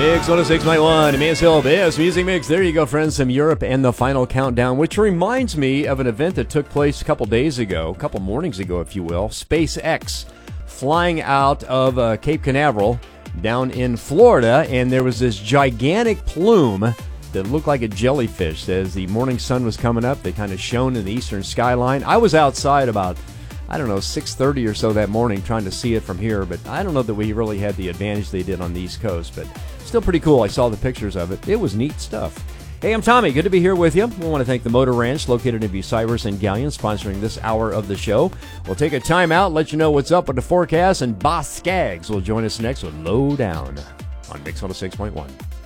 Mix 106.1, Mansfield Bass Music Mix. There you go, friends. Some Europe and the final countdown, which reminds me of an event that took place a couple days ago, a couple mornings ago, if you will. SpaceX flying out of Cape Canaveral down in Florida, and there was this gigantic plume that looked like a jellyfish. As the morning sun was coming up, they kind of shone in the eastern skyline. I was outside about 6:30 or so that morning trying to see it from here, but I don't know that we really had the advantage they did on the East Coast, but still pretty cool. I saw the pictures of it. It was neat stuff. Hey, I'm Tommy. Good to be here with you. We want to thank the Motor Ranch located in Bucyrus and Galleon sponsoring this hour of the show. We'll take a time out, let you know what's up with the forecast, and Boss Skaggs will join us next with Low Down on Mix 106.1.